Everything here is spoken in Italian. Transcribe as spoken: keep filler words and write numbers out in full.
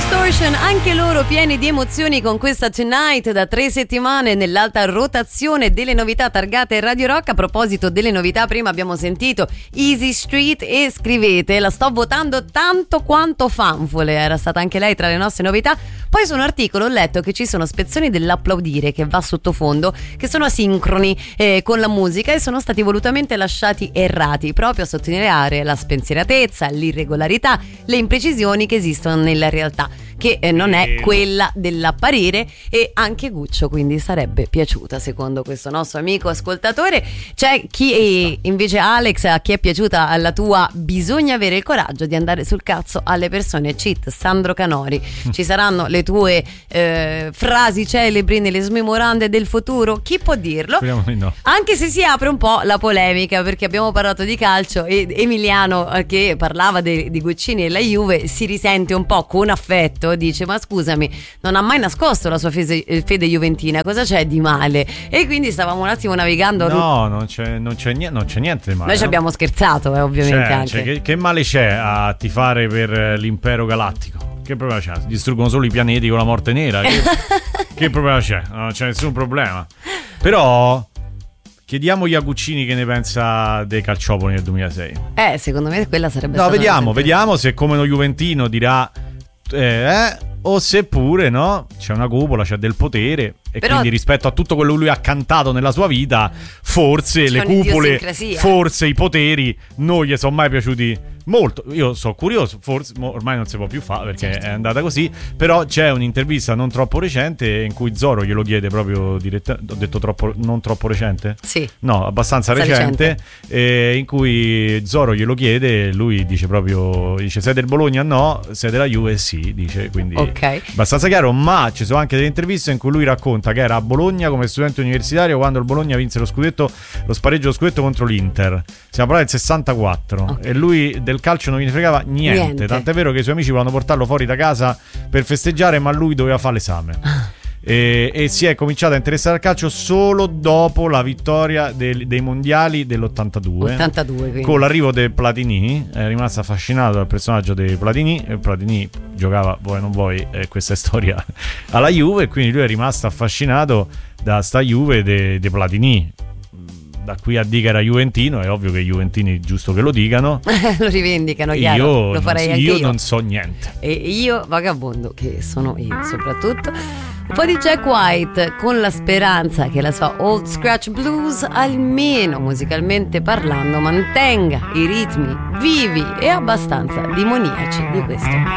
Distortion, anche loro pieni di emozioni con questa Tonight, da tre settimane nell'alta rotazione delle novità targate Radio Rock. A proposito delle novità, prima abbiamo sentito Easy Street e scrivete: la sto votando tanto quanto Fanfole, era stata anche lei tra le nostre novità. Poi su un articolo ho letto che ci sono spezzoni dell'applaudire che va sottofondo, che sono asincroni eh, con la musica e sono stati volutamente lasciati errati, proprio a sottolineare la spensieratezza, l'irregolarità, le imprecisioni che esistono nella realtà, che eh, non è quella dell'apparire. E anche Guccio quindi sarebbe piaciuta, secondo questo nostro amico ascoltatore. C'è chi eh, invece, Alex, a chi è piaciuta la tua bisogna avere il coraggio di andare sul cazzo alle persone, cheat Sandro Canori. Ci saranno le tue eh, frasi celebri nelle smemorande del futuro? Chi può dirlo? No. Anche se si apre un po' la polemica, perché abbiamo parlato di calcio e Emiliano, eh, che parlava de, di Guccini e la Juve, si risente un po' con affetto, dice: ma scusami, non ha mai nascosto la sua fede, fede juventina, cosa c'è di male? E quindi stavamo un attimo navigando. No, non c'è, non c'è, niente, non c'è niente di male. Noi ci no? abbiamo scherzato, eh, ovviamente. C'è, anche c'è, che, che male c'è a tifare per l'impero galattico? Che problema c'è? Distruggono solo i pianeti con la morte nera. Che, che problema c'è? Non c'è nessun problema. Però chiediamogli a Guccini che ne pensa dei calciopoli nel duemilasei. Eh, secondo me quella sarebbe no, stata vediamo, vediamo se come uno juventino dirà eh, eh o seppure no, c'è una cupola, c'è del potere e però, quindi rispetto a tutto quello che lui ha cantato nella sua vita, forse le cupole, forse i poteri non gli sono mai piaciuti molto. Io sono curioso, forse ormai non si può più fare perché certo. È andata così, però c'è un'intervista non troppo recente in cui Zoro glielo chiede proprio direttamente. Ho detto troppo, non troppo recente? Sì. No, abbastanza recente, recente. Eh, in cui Zoro glielo chiede, lui dice proprio, dice: sei del Bologna? No. Sei della Juve? Sì, dice, quindi okay. Abbastanza chiaro. Ma ci sono anche delle interviste in cui lui racconta che era a Bologna come studente universitario quando il Bologna vinse lo scudetto, lo spareggio lo scudetto contro l'Inter. Siamo parlando del sessantaquattro, okay. E lui del calcio non gli fregava niente, niente. Tant'è vero che i suoi amici volevano portarlo fuori da casa per festeggiare, ma lui doveva fare l'esame. E, e si è cominciato a interessare al calcio solo dopo la vittoria del, dei mondiali dell'ottantadue, ottantadue, con l'arrivo del Platini. È rimasto affascinato dal personaggio dei Platini, e Platini giocava, vuoi non vuoi, eh, questa è storia, alla Juve, e quindi lui è rimasto affascinato da sta Juve dei de Platini. Da qui a dire che era juventino, è ovvio che i juventini giusto che lo dicano. Lo rivendicano, chiaro. Io lo farei non, anche io, io non so niente. E io vagabondo che sono io soprattutto. Un po' di Jack White, con la speranza che la sua Old Scratch Blues, almeno musicalmente parlando, mantenga i ritmi vivi e abbastanza demoniaci di questo